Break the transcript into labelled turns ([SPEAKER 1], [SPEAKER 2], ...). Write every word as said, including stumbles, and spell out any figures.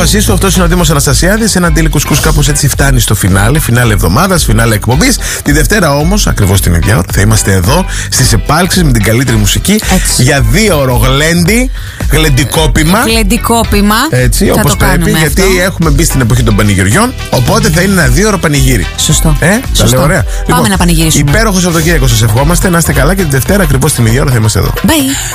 [SPEAKER 1] Αποφασίσου, αυτό είναι ο Δήμος Αναστασιάδης. Ένα ντύλι κουσκούς κάπως έτσι φτάνει στο φινάλε. Φινάλε εβδομάδας, φινάλε εκπομπής. Τη Δευτέρα όμως, ακριβώς την ίδια ώρα, θα είμαστε εδώ στις επάλξεις με την καλύτερη μουσική. Έτσι. Για δύο ώρο γλέντι, γλεντικόπημα.
[SPEAKER 2] Γλεντικόπημα.
[SPEAKER 1] Έτσι, όπως πρέπει, γιατί αυτό. Έχουμε μπει στην εποχή των πανηγυριών. Οπότε θα είναι ένα δύο ώρο πανηγύρι.
[SPEAKER 2] Σωστό.
[SPEAKER 1] Ε,
[SPEAKER 2] Σωστό.
[SPEAKER 1] Τα λέω ωραία.
[SPEAKER 2] Πάμε
[SPEAKER 1] Λοιπόν,
[SPEAKER 2] να πανηγυρίσουμε.
[SPEAKER 1] Υπέροχο Σαββατοκύριακο σας ευχόμαστε. Να είστε καλά και τη Δευτέρα ακριβώς την ίδια ώρα θα είμαστε εδώ.
[SPEAKER 2] Bye.